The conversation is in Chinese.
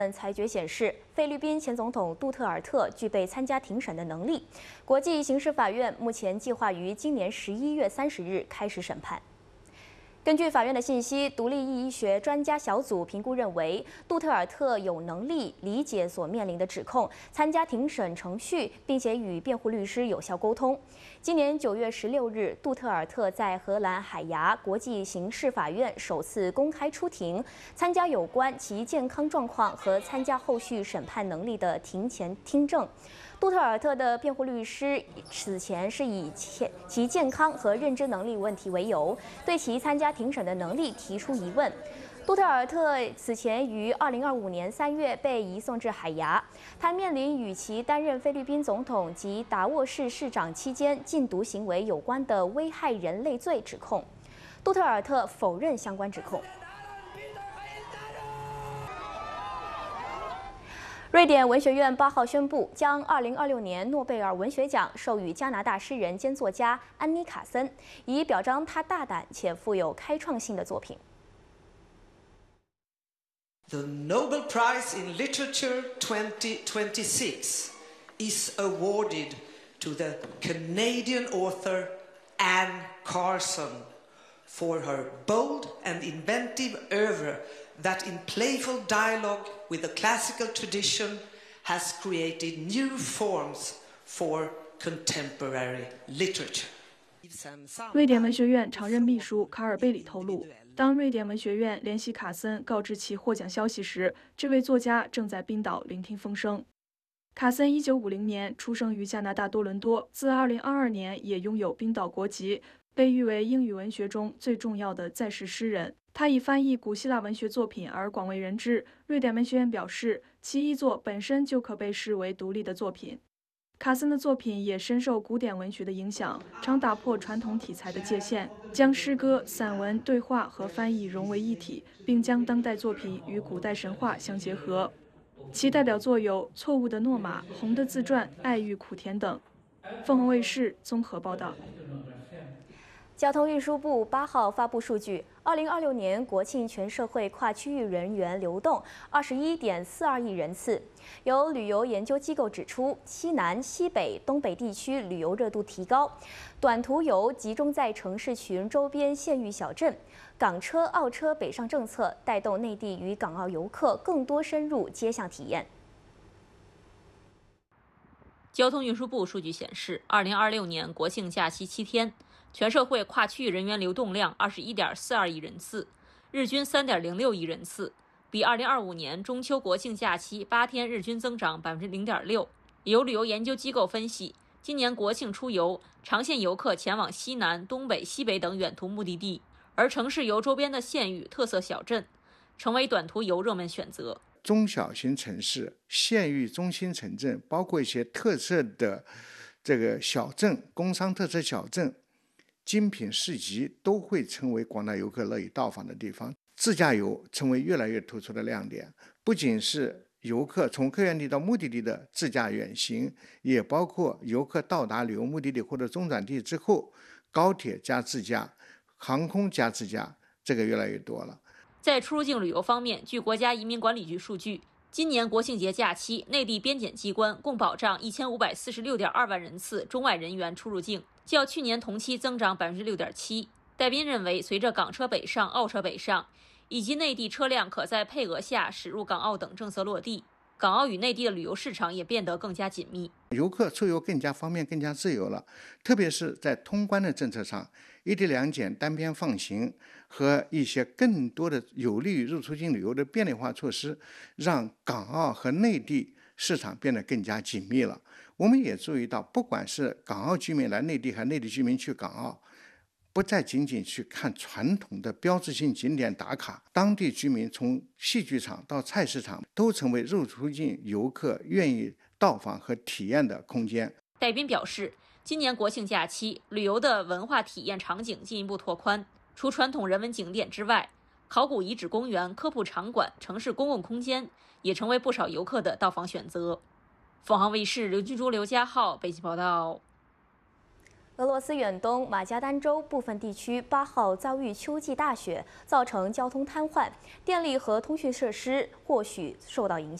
裁决显示，菲律宾前总统杜特尔特具备参加庭审的能力。国际刑事法院目前计划于今年11月30日开始审判。根据法院的信息，独立医学专家小组评估认为，杜特尔特有能力理解所面临的指控，参加庭审程序，并且与辩护律师有效沟通。今年9月16日，杜特尔特在荷兰海牙国际刑事法院首次公开出庭，参加有关其健康状况和参加后续审判能力的庭前听证。杜特尔特的辩护律师此前是以其健康和认知能力问题为由，对其参加庭审的能力提出疑问。杜特尔特此前于2025年3月被移送至海牙，他面临与其担任菲律宾总统及达沃市市长期间禁毒行为有关的危害人类罪指控。杜特尔特否认相关指控。瑞典文学院8号宣布，将2026年诺贝尔文学奖授予加拿大诗人兼作家安妮·卡森，以表彰他大胆且富有开创性的作品。 The Nobel Prize in Literature 2026 is awarded to the Canadian author Anne Carson for her bold and inventive oeuvre that in playful dialogue with the classical tradition has created new forms for contemporary literature. 瑞典文学院常任秘书卡尔贝里透露，当瑞典文学院联系卡森告知其获奖消息时，这位作家正在冰岛聆听风声。卡森1950年出生于加拿大多伦多，自2022年也拥有冰岛国籍，被誉为英语文学中最重要的在世诗人。他以翻译古希腊文学作品而广为人知。瑞典文学院表示，其遗作本身就可被视为独立的作品。卡森的作品也深受古典文学的影响，常打破传统题材的界限，将诗歌、散文、对话和翻译融为一体，并将当代作品与古代神话相结合。其代表作有《错误的诺玛》《红的自传》《爱欲苦甜》等。凤凰卫视综合报道。 交通运输部8号发布数据，2026年国庆全社会跨区域人员流动21.42亿人次。有旅游研究机构指出，西南、西北、东北地区旅游热度提高，短途游集中在城市群周边县域小镇。港车、澳车北上政策带动内地与港澳游客更多深入街巷体验。 交通运输部数据显示，2026年国庆假期7天。全社会跨区域人员流动量21.42亿人次，日均3.06亿人次，比2025年中秋国庆假期8天日均增长0.6%。有旅游研究机构分析，今年国庆出游，长线游客前往西南、东北、西北等远途目的地，而城市游周边的县域、特色小镇，成为短途游热门选择。 中小型城市、县域中心城镇，包括一些特色的这个小镇、工商特色小镇。精品市集都会成为广大游客乐意到访的地方，自驾游成为越来越突出的亮点。不仅是游客从客源地到目的地的自驾远行，也包括游客到达旅游目的地或者中转地之后，高铁加自驾、航空加自驾，这个越来越多了。 在出入境旅游方面，据国家移民管理局数据，今年国庆节假期，内地边检机关共保障1546.2万人次中外人员出入境，较去年同期增长6.7%。戴斌认为，随着港车北上、澳车北上，以及内地车辆可在配额下驶入港澳等政策落地，港澳与内地的旅游市场也变得更加紧密， 游客出游更加方便、更加自由了。特别是在通关的政策上，一地两检、单边放行和一些更多的有利于入出境旅游的便利化措施，让港澳和内地市场变得更加紧密了。我们也注意到，不管是港澳居民来内地，还是内地居民去港澳，不再仅仅去看传统的标志性景点打卡，当地居民从戏剧场到菜市场都成为入出境游客愿意到访和体验的空间。 戴斌表示，今年国庆假期，旅游的文化体验场景进一步拓宽，除传统人文景点之外，考古遗址公园、科普场馆、城市公共空间也成为不少游客的到访选择。凤凰卫视刘俊珠、刘家浩北京报道。 俄罗斯远东马加丹州部分地区8号遭遇秋季大雪，造成交通瘫痪，电力和通讯设施或许受到影响。